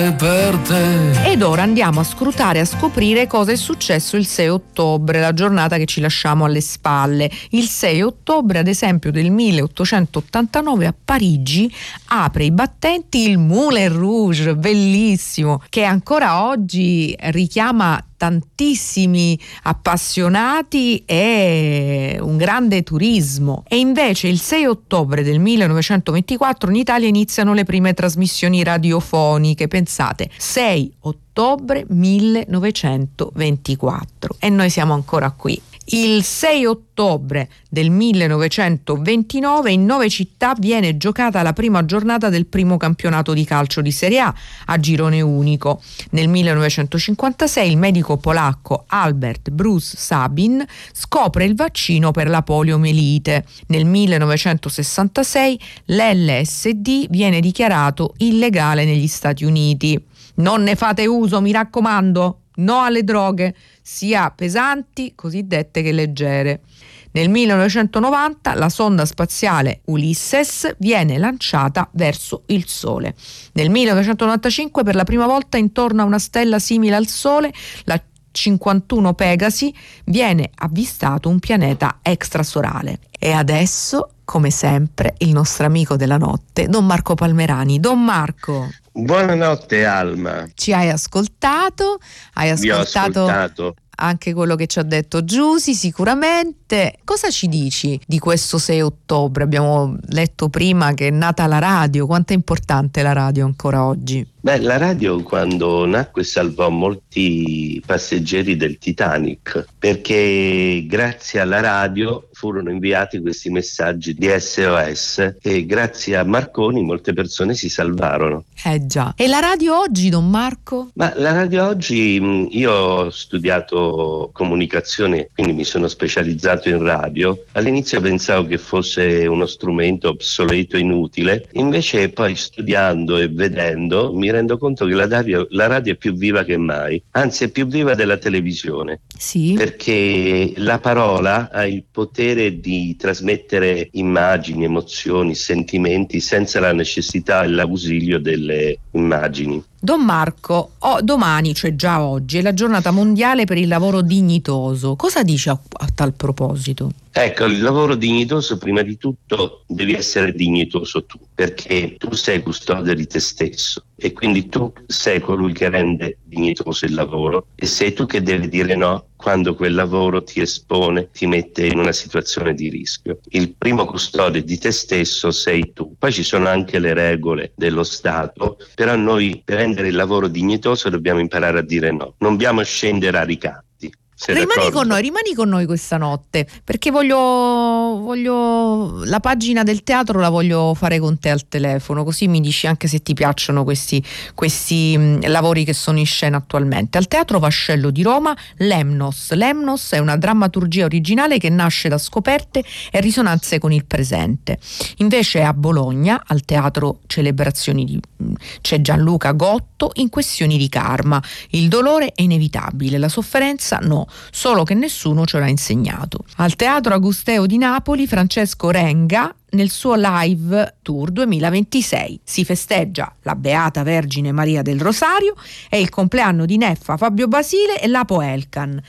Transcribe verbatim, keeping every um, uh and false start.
bene per te. Ed ora andiamo a scrutare e a scoprire cosa è successo il sei ottobre, la giornata che ci lasciamo alle spalle. Il sei ottobre, ad esempio, del milleottocentottantanove a Parigi apre i battenti il Moulin Rouge, bellissimo, che ancora oggi richiama tantissimi appassionati e un grande turismo. E invece il sei ottobre del millenovecentoventiquattro in Italia iniziano le prime trasmissioni radiofoniche. Pensate, sei ottobre millenovecentoventiquattro, e noi siamo ancora qui. Il sei ottobre del millenovecentoventinove in nove città viene giocata la prima giornata del primo campionato di calcio di Serie A a girone unico. Nel millenovecentocinquantasei il medico polacco Albert Bruce Sabin scopre il vaccino per la poliomielite. Nel millenovecentosessantasei l'L S D viene dichiarato illegale negli Stati Uniti. Non ne fate uso, mi raccomando, no alle droghe, sia pesanti, cosiddette, che leggere. Nel millenovecentonovanta la sonda spaziale Ulysses viene lanciata verso il Sole. Nel millenovecentonovantacinque per la prima volta intorno a una stella simile al Sole, la cinquantuno Pegasi, viene avvistato un pianeta extrasolare. E adesso, come sempre, il nostro amico della notte, Don Marco Palmerani. Don Marco. Buonanotte Alma. Ci hai ascoltato? Hai ascoltato, ascoltato anche quello che ci ha detto Giusy, sicuramente. Cosa ci dici di questo sei ottobre? Abbiamo letto prima che è nata la radio. Quanto è importante la radio ancora oggi? Beh, la radio quando nacque salvò molti passeggeri del Titanic, perché grazie alla radio furono inviati questi messaggi di S O S e grazie a Marconi molte persone si salvarono. Eh già. E la radio oggi, Don Marco? Ma la radio oggi, io ho studiato comunicazione, quindi mi sono specializzato in radio. All'inizio pensavo che fosse uno strumento obsoleto, inutile, invece poi studiando e vedendo mi rendo conto che la radio, la radio è più viva che mai, anzi è più viva della televisione. Sì. Perché la parola ha il potere di trasmettere immagini, emozioni, sentimenti senza la necessità e l'ausilio delle immagini. Don Marco, oh, domani, cioè già oggi, è la giornata mondiale per il lavoro dignitoso. Cosa dice a, a tal proposito? Ecco, il lavoro dignitoso, prima di tutto devi essere dignitoso tu, perché tu sei custode di te stesso e quindi tu sei colui che rende dignitoso il lavoro e sei tu che devi dire no quando quel lavoro ti espone, ti mette in una situazione di rischio. Il primo custode di te stesso sei tu. Poi ci sono anche le regole dello Stato, però noi per rendere il lavoro dignitoso dobbiamo imparare a dire no, non dobbiamo scendere a ricatti. Rimani con noi, rimani con noi questa notte, perché voglio, voglio la pagina del teatro la voglio fare con te al telefono, così mi dici anche se ti piacciono questi, questi mh, lavori che sono in scena attualmente. Al Teatro Vascello di Roma, Lemnos. Lemnos è una drammaturgia originale che nasce da scoperte e risonanze con il presente. Invece a Bologna, al Teatro Celebrazioni di, c'è Gianluca Gotto in Questioni di karma. Il dolore è inevitabile, la sofferenza no, solo che nessuno ce l'ha insegnato. Al Teatro Agusteo di Napoli, Francesco Renga nel suo live tour duemilaventisei. Si festeggia la Beata Vergine Maria del Rosario, è il compleanno di Neffa, Fabio Basile e Lapo Elkan.